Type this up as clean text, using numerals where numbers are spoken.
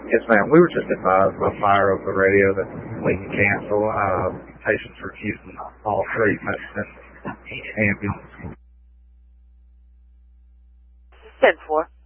Yes, ma'am. We were just advised by fire over the radio that we can cancel. Patients refusing all treatment and ambulance. 10-4.